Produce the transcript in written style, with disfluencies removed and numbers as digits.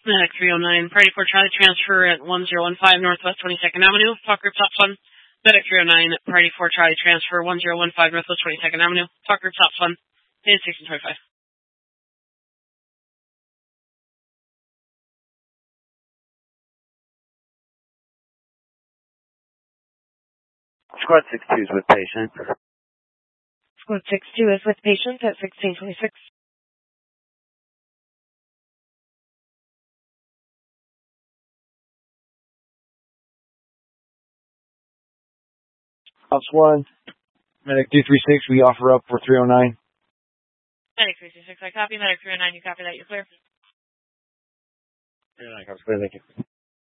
Medic 309, Priority 4 Charlie, transfer at 1015 Northwest 22nd Avenue. Talk group top 1. Medic 309, Priority 4 Charlie, transfer 1015 Northwest 22nd Avenue. Talk group top 1. It is 1625. Squad 62 is with patient. Squad 62 is with patient at 1626. Ops 1, Medic 236, we offer up for 309. Medic 336, I copy. Medic 309, you copy that, you're clear. 309, copy, clear, thank you.